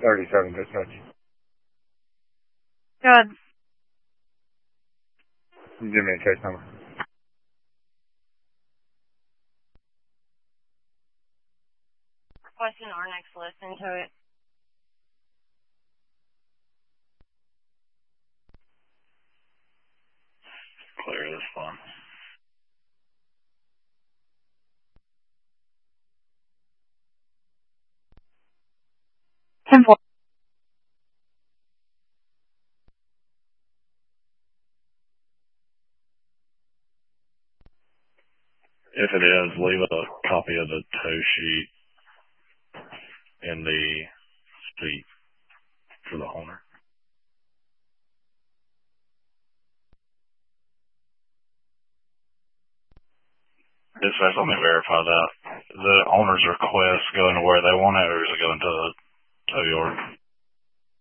37 dispatch. Good. Give me a case number. Request an RNX listen to it. Clear this one. Simple. If it is, leave a copy of the tow sheet in the seat for the owner. Dispatch, let me verify that. The owner's request going to where they want it, or is it going to the tow yard?